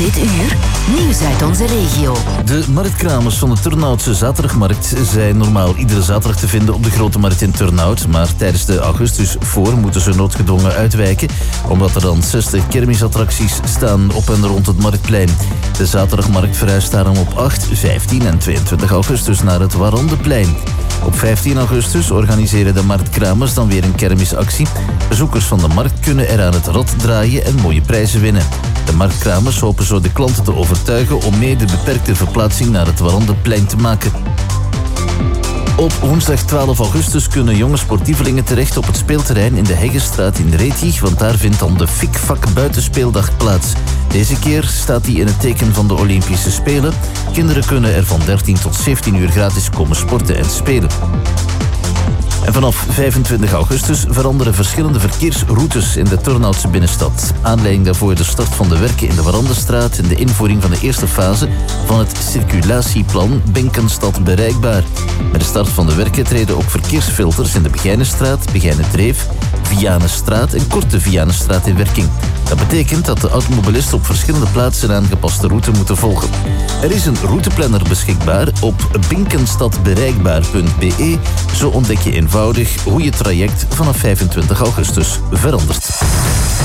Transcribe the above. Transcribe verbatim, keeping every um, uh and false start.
Dit uur, nieuws uit onze regio. De marktkramers van de Turnhoutse zaterdagmarkt zijn normaal iedere zaterdag te vinden op de Grote Markt in Turnhout. Maar tijdens de augustus voor moeten ze noodgedwongen uitwijken, omdat er dan zestig kermisattracties staan op en rond het Marktplein. De zaterdagmarkt verhuist daarom op acht, vijftien en tweeëntwintig augustus naar het Warandeplein. Op vijftien augustus organiseren de marktkramers dan weer een kermisactie. Bezoekers van de markt kunnen er aan het rad draaien en mooie prijzen winnen. De marktkramers hopen zo de klanten te overtuigen om mee de beperkte verplaatsing naar het Warandeplein te maken. Op woensdag twaalf augustus kunnen jonge sportievelingen terecht op het speelterrein in de Heggestraat in Reetjie, want daar vindt dan de Fikvak buitenspeeldag plaats. Deze keer staat die in het teken van de Olympische Spelen. Kinderen kunnen er van dertien tot zeventien uur gratis komen sporten en spelen. En vanaf vijfentwintig augustus veranderen verschillende verkeersroutes in de Turnhoutse binnenstad. Aanleiding daarvoor de start van de werken in de Warandenstraat en de invoering van de eerste fase van het circulatieplan Binkenstad bereikbaar. Met de start van de werken treden ook verkeersfilters in de Begijnenstraat, Begijnendreef, Vianenstraat en Korte Vianenstraat in werking. Dat betekent dat de automobilisten op verschillende plaatsen een aangepaste route moeten volgen. Er is een routeplanner beschikbaar op binkenstadbereikbaar punt b e. Zo ontdek je eenvoudig hoe je traject vanaf vijfentwintig augustus verandert.